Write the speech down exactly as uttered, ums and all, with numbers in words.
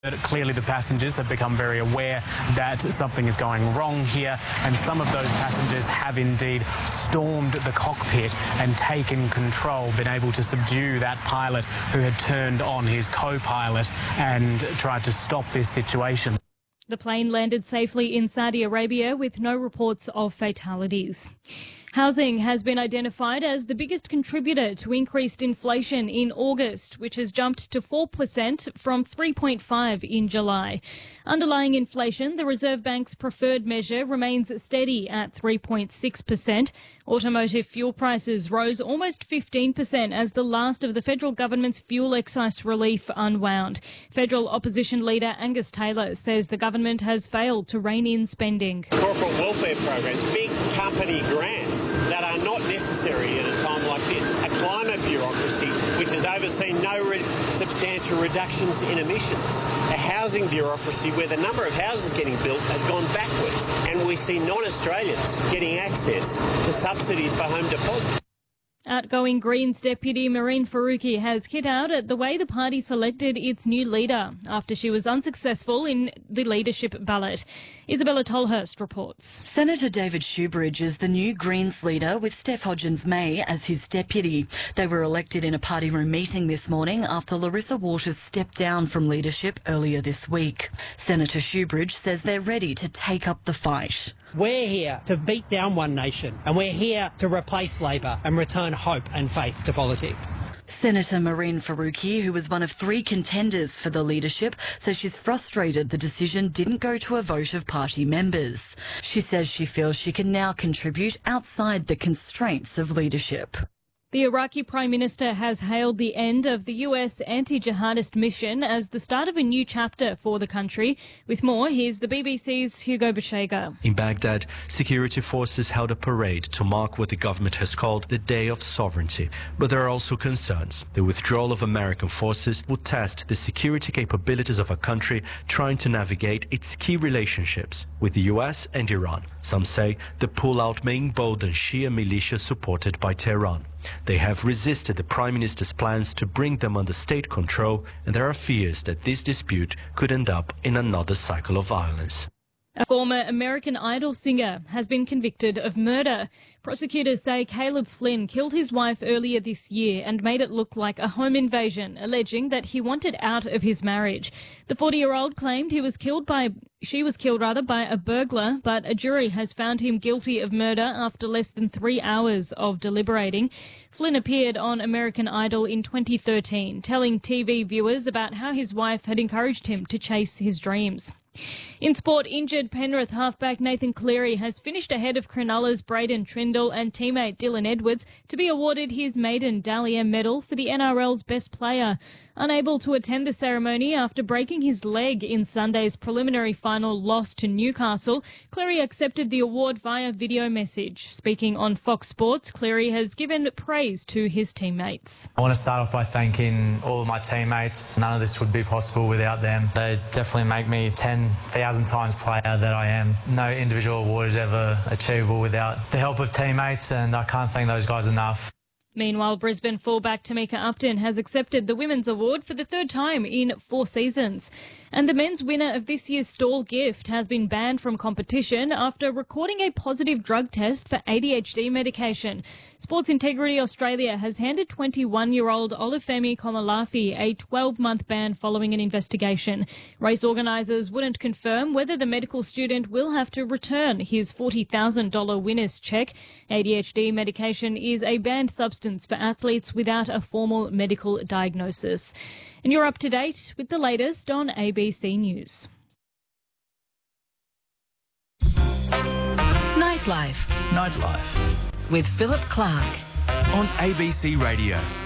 Clearly the passengers have become very aware that something is going wrong here, and some of those passengers have indeed stormed the cockpit and taken control, been able to subdue that pilot who had turned on his co-pilot and tried to stop this situation. The plane landed safely in Saudi Arabia with no reports of fatalities. Housing has been identified as the biggest contributor to increased inflation in August, which has jumped to four percent from three point five percent in July. Underlying inflation, the Reserve Bank's preferred measure, remains steady at three point six percent. Automotive fuel prices rose almost fifteen percent as the last of the federal government's fuel excise relief unwound. Federal opposition leader Angus Taylor says the government has failed to rein in spending. Corporate welfare programs, big company grants that are not necessary at a time like this. A climate bureaucracy which has overseen no re- substantial reductions in emissions. A housing bureaucracy where the number of houses getting built has gone backwards. And we see non-Australians getting access to subsidies for home deposit. Outgoing Greens deputy Mehreen Faruqi has hit out at the way the party selected its new leader after she was unsuccessful in the leadership ballot. Isabella Tolhurst reports. Senator David Shoebridge is the new Greens leader with Steph Hodgins-May as his deputy. They were elected in a party room meeting this morning after Larissa Waters stepped down from leadership earlier this week. Senator Shoebridge says they're ready to take up the fight. We're here to beat down One Nation, and we're here to replace Labor and return hope and faith to politics. Senator Mehreen Faruqi, who was one of three contenders for the leadership, says she's frustrated the decision didn't go to a vote of party members. She says she feels she can now contribute outside the constraints of leadership. The Iraqi Prime Minister has hailed the end of the U S anti-jihadist mission as the start of a new chapter for the country. With more, here's the B B C's Hugo Bashega. In Baghdad, security forces held a parade to mark what the government has called the Day of Sovereignty. But there are also concerns. The withdrawal of American forces will test the security capabilities of a country trying to navigate its key relationships with the U S and Iran. Some say the pullout may embolden Shia militias supported by Tehran. They have resisted the Prime Minister's plans to bring them under state control, and there are fears that this dispute could end up in another cycle of violence. A former American Idol singer has been convicted of murder. Prosecutors say Caleb Flynn killed his wife earlier this year and made it look like a home invasion, alleging that he wanted out of his marriage. The forty-year-old claimed he was killed by, she was killed rather, by a burglar, but a jury has found him guilty of murder after less than three hours of deliberating. Flynn appeared on American Idol in twenty thirteen, telling T V viewers about how his wife had encouraged him to chase his dreams. In sport, injured Penrith halfback Nathan Cleary has finished ahead of Cronulla's Braden Trindle and teammate Dylan Edwards to be awarded his maiden Dally M medal for the N R L's best player. Unable to attend the ceremony after breaking his leg in Sunday's preliminary final loss to Newcastle, Cleary accepted the award via video message. Speaking on Fox Sports, Cleary has given praise to his teammates. I want to start off by thanking all of my teammates. None of this would be possible without them. They definitely make me ten thousand times player that I am. No individual award is ever achievable without the help of teammates, and I can't thank those guys enough. Meanwhile, Brisbane fullback Tamika Upton has accepted the Women's Award for the third time in four seasons. And the men's winner of this year's Stall gift has been banned from competition after recording a positive drug test for A D H D medication. Sports Integrity Australia has handed twenty-one-year-old Olufemi Komalafi a twelve-month ban following an investigation. Race organisers wouldn't confirm whether the medical student will have to return his forty thousand dollars winner's cheque. A D H D medication is a banned substance for athletes without a formal medical diagnosis. And you're up to date with the latest on A B C News. Nightlife. Nightlife. With Philip Clark. On A B C Radio.